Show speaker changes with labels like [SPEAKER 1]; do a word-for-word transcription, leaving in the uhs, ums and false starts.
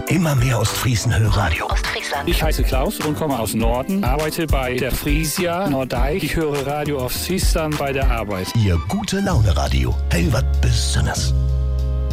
[SPEAKER 1] Immer mehr Ostfriesen hören Radio.
[SPEAKER 2] Ostfriesland.
[SPEAKER 3] Ich heiße Klaus und komme aus Norden, arbeite bei der Frisia Nordeich. Ich höre Radio Ostfriesland bei der Arbeit.
[SPEAKER 1] Ihr gute Laune Radio. Hey, was Besonderes.